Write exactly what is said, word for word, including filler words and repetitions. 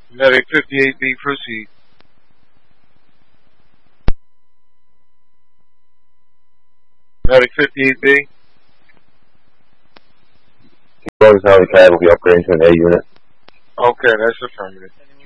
Medic fifty-eight B, proceed. Medic fifty-eight B. Rose Valley Cab will be upgrading to an A unit. Okay, that's affirmative.